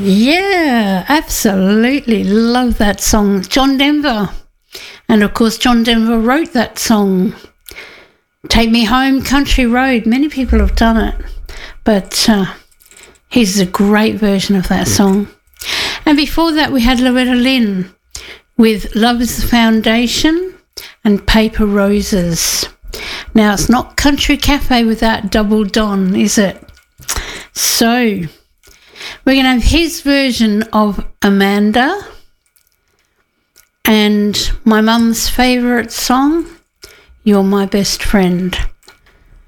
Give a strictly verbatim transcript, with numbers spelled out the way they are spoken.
Yeah, absolutely. Love that song. John Denver. And of course, John Denver wrote that song. Take Me Home, Country Road. Many people have done it. But uh, he's a great version of that song. And before that, we had Loretta Lynn with Love is the Foundation and Paper Roses. Now, it's not Country Cafe without Double Don, is it? So, we're going to have his version of Amanda and my mum's favourite song, You're My Best Friend.